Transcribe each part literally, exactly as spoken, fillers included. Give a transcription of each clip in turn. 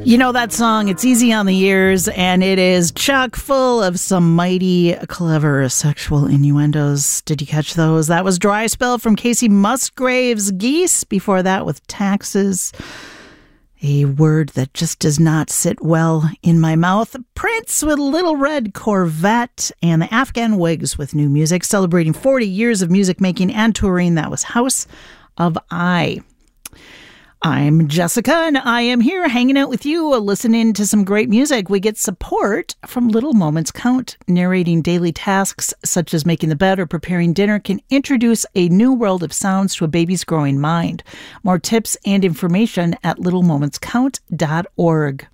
You know that song, it's easy on the ears, and it is chock full of some mighty clever sexual innuendos. Did you catch those? That was Dry Spell from Casey Musgraves' Geese. Before that with Taxes, a word that just does not sit well in my mouth. Prince with Little Red Corvette, and the Afghan Wigs with new music, celebrating forty years of music making and touring. That was House of I. I'm Jessica, and I am here hanging out with you, listening to some great music. We get support from Little Moments Count. Narrating daily tasks such as making the bed or preparing dinner can introduce a new world of sounds to a baby's growing mind. More tips and information at little moments count dot org.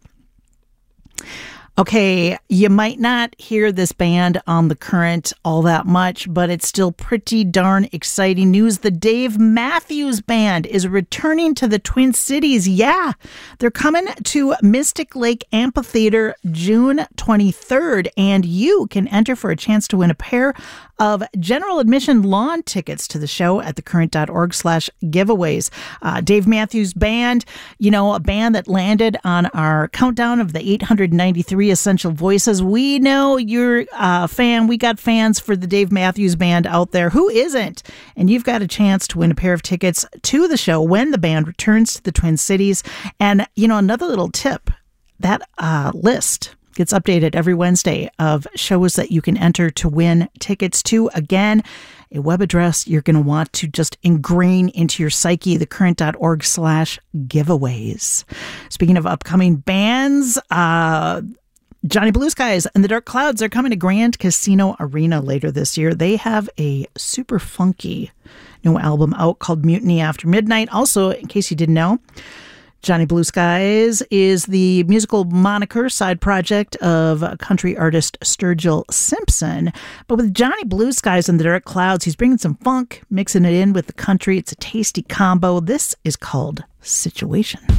Okay, you might not hear this band on The Current all that much, but it's still pretty darn exciting news. The Dave Matthews Band is returning to the Twin Cities. Yeah, they're coming to Mystic Lake Amphitheater June twenty-third, and you can enter for a chance to win a pair of general admission lawn tickets to the show at thecurrent.org slash giveaways. Uh, Dave Matthews Band, you know, a band that landed on our countdown of the eight hundred ninety-three Essential Voices. We know you're a fan. We got fans for the Dave Matthews Band out there. Who isn't? And you've got a chance to win a pair of tickets to the show when the band returns to the Twin Cities. And, you know, another little tip, that uh, list gets updated every Wednesday of shows that you can enter to win tickets to. Again, a web address you're going to want to just ingrain into your psyche, thecurrent.org slash giveaways. Speaking of upcoming bands, uh, Johnny Blue Skies and the Dark Clouds are coming to Grand Casino Arena later this year. They have a super funky new album out called Mutiny After Midnight. Also, in case you didn't know, Johnny Blue Skies is the musical moniker side project of country artist Sturgill Simpson. But with Johnny Blue Skies and the Dark Clouds, he's bringing some funk, mixing it in with the country. It's a tasty combo. This is called Situation.